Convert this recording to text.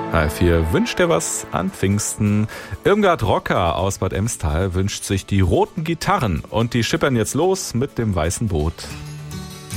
HR4 wünscht dir was an Pfingsten. Irmgard Rocker aus Bad Emstal wünscht sich die roten Gitarren und die schippern jetzt los mit dem weißen Boot.